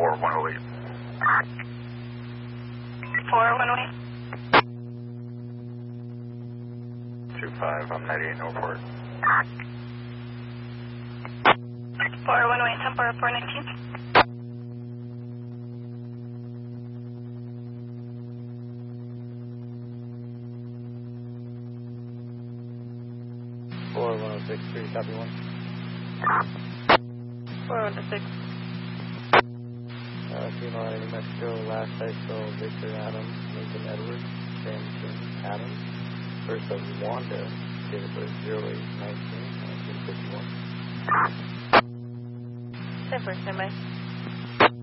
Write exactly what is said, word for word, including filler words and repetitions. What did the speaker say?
four one oh eight. four one oh eight. two five, I'm ninety-eight, no report. four one oh eight, ten four four nineteen. four one oh six three, copy one. four one oh six. Uh, Female out of New Mexico, last I saw Victor Adams, Lincoln Edwards, Samson Adams, first of Wanda, date of birth zero eight nineteen, nineteen fifty-one. ten four, stand by.